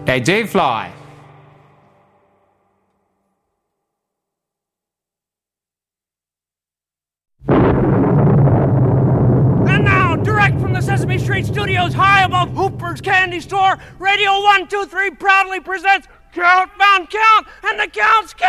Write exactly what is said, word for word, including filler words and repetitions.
They do fly. And now, direct from the Sesame Street studios high above Hooper's Candy Store, Radio one two three proudly presents Countdown Count, and the Counts count!